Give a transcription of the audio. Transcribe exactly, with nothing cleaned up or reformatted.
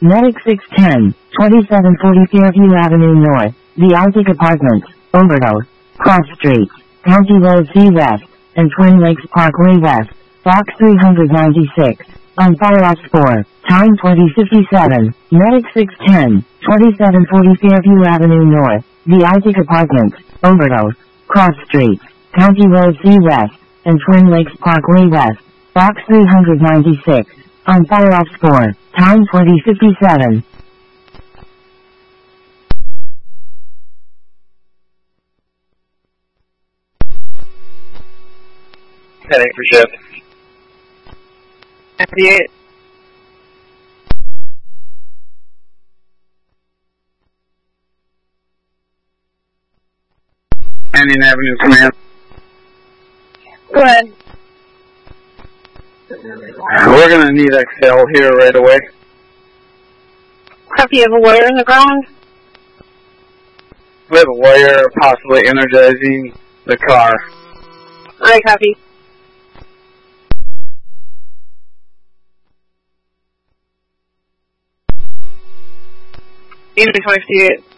Medic six ten, twenty-seven forty Fairview Avenue North, The Arctic Apartments, Overdose, Cross Street, County Road C West, and Twin Lakes Parkway West, Box three ninety-six. On fire off four, time twenty fifty-seven, Medic six ten, twenty-seven forty Fairview Avenue North, The Arctic Apartments, Overdose, Cross Street, County Road C West, and Twin Lakes Parkway West, Box three ninety-six. On fire off four, time twenty fifty-seven. Heading for shift. fifty-eight. Canyon Avenue Command. Go ahead. We're going to need exhale here right away. Copy, you have a wire in the ground? We have a wire possibly energizing the car. Alright, copy. Unit twenty fifty-eight.